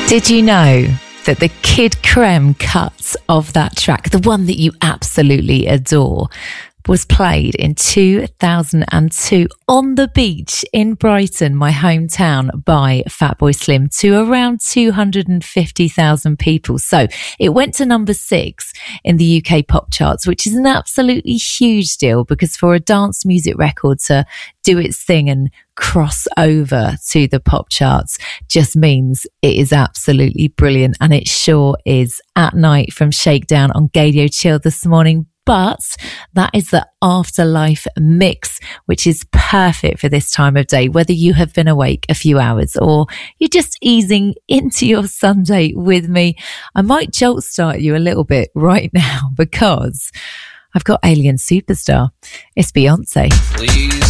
Did you know that the Kid Creme cut of that track, the one that you absolutely adore, was played in 2002 on the beach in Brighton, my hometown, by Fatboy Slim to around 250,000 people. So it went to number 6 in the UK pop charts, which is an absolutely huge deal because for a dance music record to do its thing and cross over to the pop charts just means it is absolutely brilliant. And it sure is. At Night from Shakedown on Gadio Chill this morning. But that is the Afterlife mix, which is perfect for this time of day, whether you have been awake a few hours or you're just easing into your Sunday with me. I might jolt start you a little bit right now because I've got Alien Superstar. It's Beyonce. Please.